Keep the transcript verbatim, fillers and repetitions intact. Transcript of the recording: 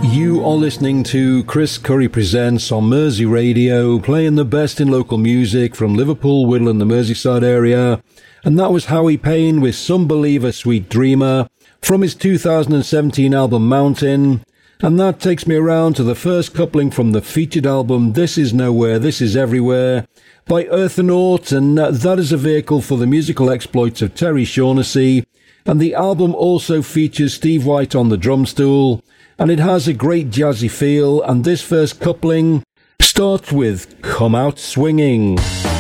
You are listening to Chris Curry Presents on Mersey Radio, playing the best in local music from Liverpool, Whittle and the Merseyside area. And that was Howie Payne with Some Believer, Sweet Dreamer from his two thousand seventeen album Mountain. And that takes me around to the first coupling from the featured album This Is Nowhere, This Is Everywhere by Earthanaut, and that is a vehicle for the musical exploits of Terry Shaughnessy. And the album also features Steve White on the drum stool, and it has a great jazzy feel, and this first coupling starts with Come Out Swinging.